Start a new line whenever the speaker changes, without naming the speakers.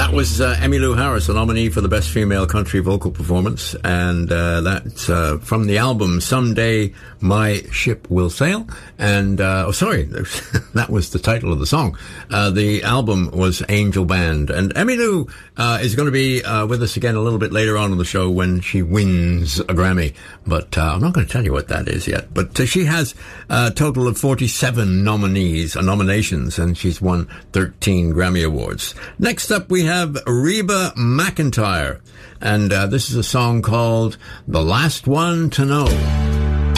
That was Emmylou Harris, a nominee for the Best Female Country Vocal Performance, and that's from the album Someday My Ship Will Sail. And, that was the title of the song. The album was Angel Band. And Emmylou is going to be with us again a little bit later on in the show when she wins a Grammy. But I'm not going to tell you what that is yet. But she has a total of 47 nominations, and she's won 13 Grammy Awards. Next up, we have Reba McEntire, and this is a song called The Last One to Know.